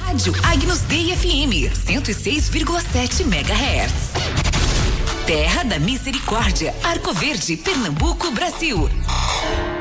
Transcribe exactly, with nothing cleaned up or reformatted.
Rádio Agnus Dei F M, cento e seis vírgula sete megahertz. Terra da Misericórdia, Arco Verde, Pernambuco, Brasil.